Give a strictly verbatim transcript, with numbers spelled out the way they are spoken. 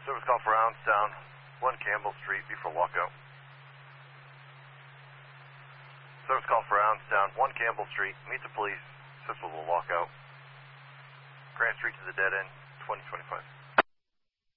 Service call for Ouncedown, one Campbell Street, before walkout. Service call for Ouncedown, one Campbell Street, meet the police, successful walkout. Grant Street to the dead end, twenty twenty-five.